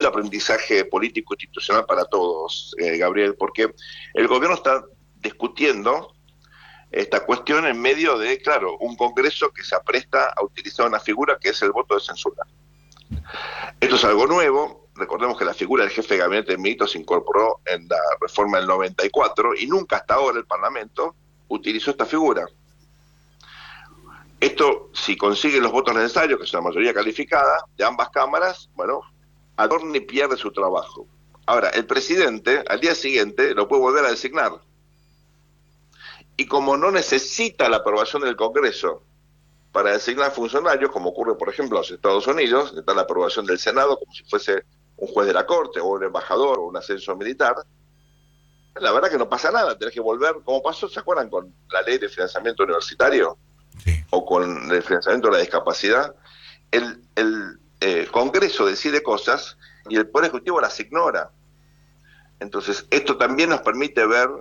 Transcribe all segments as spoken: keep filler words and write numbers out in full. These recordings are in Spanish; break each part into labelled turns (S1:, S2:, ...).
S1: aprendizaje político institucional para todos, eh, Gabriel, porque el gobierno está discutiendo esta cuestión en medio de, claro, un Congreso que se apresta a utilizar una figura que es el voto de censura. Esto es algo nuevo. Recordemos que la figura del jefe de gabinete de ministros se incorporó en la reforma del noventa y cuatro y nunca hasta ahora el Parlamento utilizó esta figura. Esto, si consigue los votos necesarios, que es una mayoría calificada de ambas cámaras, bueno, Adorni pierde su trabajo. Ahora, el presidente al día siguiente lo puede volver a designar. Y como no necesita la aprobación del Congreso para designar funcionarios, como ocurre, por ejemplo, en los Estados Unidos, necesita la aprobación del Senado como si fuese un juez de la Corte, o un embajador, o un ascenso militar, la verdad que no pasa nada, tenés que volver, como pasó, ¿se acuerdan con la ley de financiamiento universitario? Sí. O con el financiamiento de la discapacidad. El, el eh, Congreso decide cosas y el Poder Ejecutivo las ignora. Entonces, esto también nos permite ver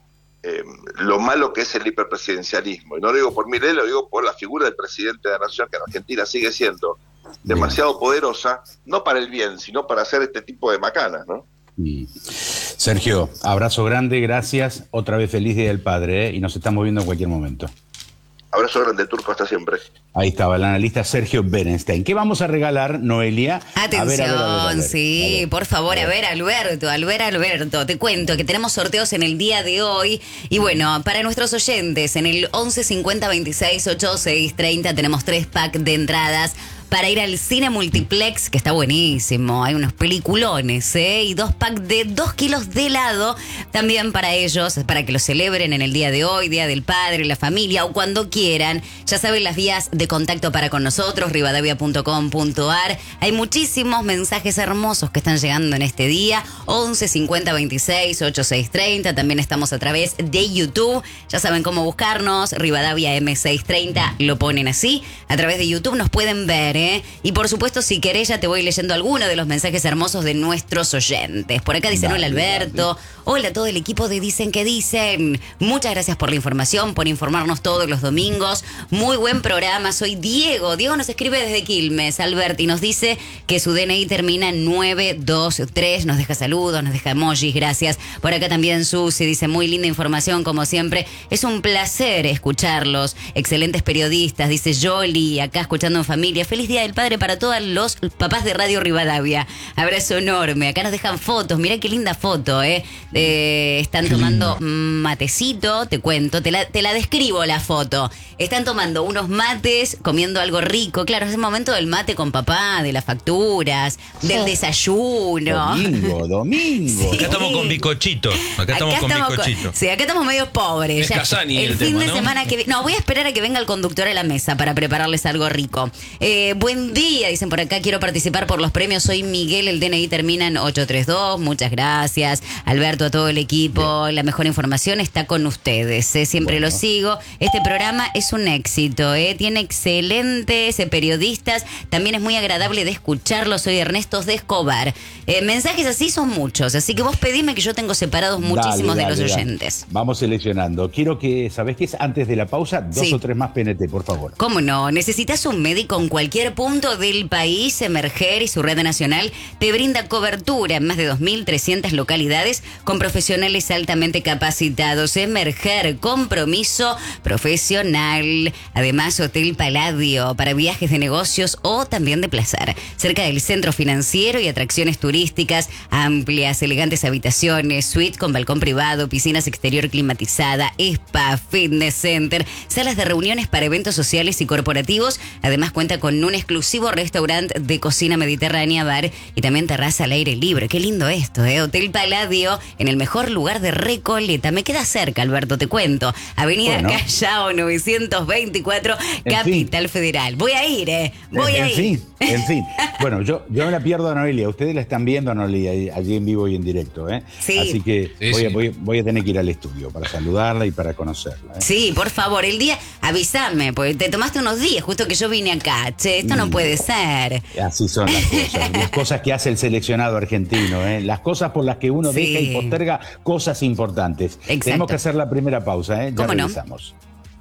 S1: Eh, lo malo que es el hiperpresidencialismo. Y no lo digo por Milei, lo digo por la figura del presidente de la nación, que en Argentina sigue siendo demasiado poderosa, no para el bien, sino para hacer este tipo de macanas, ¿no?
S2: Mm. Sergio, abrazo grande, gracias. Otra vez feliz Día del Padre, ¿eh? Y nos estamos viendo en cualquier momento.
S1: Abrazo grande, Turco, hasta siempre.
S2: Ahí estaba el analista Sergio Berenstein. ¿Qué vamos a regalar, Noelia?
S3: Atención,
S2: a ver, a ver, a ver, a ver,
S3: sí, a ver, por favor, a ver, Alberto, Alberto, Alberto, te cuento que tenemos sorteos en el día de hoy. Y bueno, para nuestros oyentes, en el once cincuenta veintiséis ochenta y seis treinta tenemos tres packs de entradas para ir al cine multiplex, que está buenísimo. Hay unos peliculones, ¿eh? Y dos packs de dos kilos de helado también para ellos, para que lo celebren en el día de hoy, Día del Padre, la familia o cuando quieran. Ya saben las vías de contacto para con nosotros, rivadavia punto com punto ar. Hay muchísimos mensajes hermosos que están llegando en este día. once cincuenta veintiséis ochenta y seis treinta. También estamos a través de YouTube. Ya saben cómo buscarnos, Rivadavia eme seiscientos treinta. Lo ponen así. A través de YouTube nos pueden ver, ¿eh? Y por supuesto, si querés, ya te voy leyendo algunos de los mensajes hermosos de nuestros oyentes. Por acá dicen, dale, hola Alberto, dale. Hola a todo el equipo de Dicen que Dicen. Muchas gracias por la información, por informarnos todos los domingos. Muy buen programa, soy Diego. Diego nos escribe desde Quilmes, Alberto, y nos dice que su D N I termina en nueve dos tres. Nos deja saludos, nos deja emojis, gracias. Por acá también Susi dice, muy linda información como siempre. Es un placer escucharlos. Excelentes periodistas, dice Yoli, acá escuchando en familia. Feliz Día del Padre para todos los papás de Radio Rivadavia. Abrazo enorme. Acá nos dejan fotos. Mirá qué linda foto, ¿eh? eh están tomando matecito, te cuento, te la, te la describo la foto. Están tomando unos mates, comiendo algo rico. Claro, es el momento del mate con papá, de las facturas, del desayuno.
S2: Domingo, domingo.
S4: Sí. Acá estamos con bizcochito. Acá estamos acá con estamos bizcochito.
S3: Con, sí, acá estamos medio pobres.
S4: Es Casani
S3: el,
S4: el
S3: fin
S4: tema,
S3: de
S4: ¿no?
S3: semana que No, voy a esperar a que venga el conductor a la mesa para prepararles algo rico. Eh, buen día, dicen por acá, quiero participar por los premios. Soy Miguel, el D N I termina en ocho tres dos. Muchas gracias. Alberto, a todo el equipo. Bien. La mejor información está con ustedes. ¿eh? Siempre bueno. Lo sigo. Este programa es un éxito. ¿eh? Tiene excelentes eh, periodistas. También es muy agradable de escucharlo. Soy Ernesto de Escobar. Eh, mensajes así son muchos. Así que vos pedime que yo tengo separados muchísimos dale, dale, de los dale. oyentes.
S2: Vamos seleccionando. Quiero que, ¿sabés qué es? Antes de la pausa, dos sí. o tres más P N T, por favor.
S3: ¿Cómo no? ¿Necesitas un médico en cualquier punto del país? Emerger y su red nacional te brinda cobertura en más de dos mil trescientas localidades con profesionales altamente capacitados. Emerger, compromiso profesional. Además, Hotel Palladio para viajes de negocios o también de placer. Cerca del centro financiero y atracciones turísticas, amplias, elegantes habitaciones, suite con balcón privado, piscinas exterior climatizada, spa, fitness center, salas de reuniones para eventos sociales y corporativos. Además, cuenta con un exclusivo restaurante de cocina mediterránea, bar y también terraza al aire libre. Qué lindo esto, ¿eh? Hotel Palladio, en el mejor lugar de Recoleta. Me queda cerca, Alberto, te cuento. Avenida bueno. Callao novecientos veinticuatro, en Capital fin. Federal. Voy a ir, ¿eh? Voy
S2: en,
S3: a
S2: en
S3: ir.
S2: Fin, en fin. Bueno, yo, yo me la pierdo a Noelia. Ustedes la están viendo a Noelia allí en vivo y en directo, ¿eh?
S3: Sí.
S2: Así que
S4: sí,
S2: voy,
S4: sí.
S2: A, voy, voy a tener que ir al estudio para saludarla y para conocerla, ¿eh?
S3: Sí, por favor. El día, avísame, porque te tomaste unos días justo que yo vine acá. Che, esto no, no puede ser.
S2: Así son las cosas. Las cosas que hace el seleccionado argentino, ¿eh? Las cosas por las que uno sí. deja y posterga cosas importantes.
S3: Exacto.
S2: Tenemos que hacer la primera pausa, ¿eh? Ya
S3: ¿Cómo
S2: regresamos.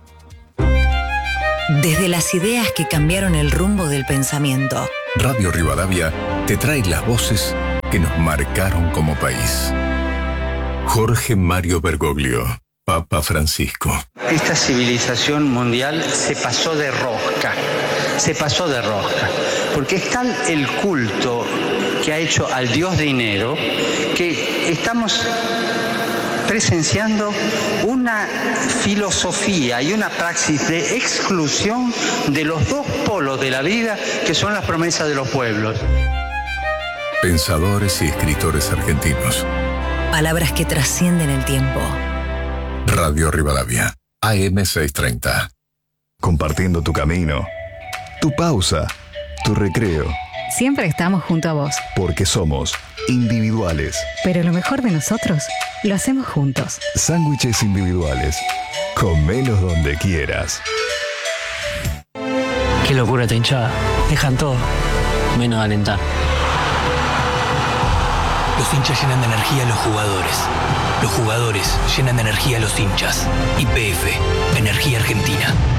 S5: No? Desde las ideas que cambiaron el rumbo del pensamiento.
S6: Radio Rivadavia te trae las voces
S5: que nos marcaron como país. Jorge Mario Bergoglio, Papa Francisco.
S6: Esta civilización mundial se pasó de rosca, se pasó de rosca, porque es tal el culto que ha hecho al dios dinero que estamos presenciando una filosofía y una praxis de exclusión de los dos polos de la vida que son las promesas de los pueblos.
S5: Pensadores y escritores argentinos.
S7: Palabras que trascienden el tiempo.
S5: Radio Rivadavia, A M seiscientos treinta.
S8: Compartiendo tu camino, tu pausa, tu recreo.
S9: Siempre estamos junto a vos.
S8: Porque somos individuales.
S9: Pero lo mejor de nosotros lo hacemos juntos.
S8: Sándwiches individuales. Comelos donde quieras.
S10: Qué locura esta hinchada. Dejan todo, menos de alentar.
S11: Los hinchas llenan de energía a los jugadores. Los jugadores llenan de energía a los hinchas. Y P F, Energía Argentina.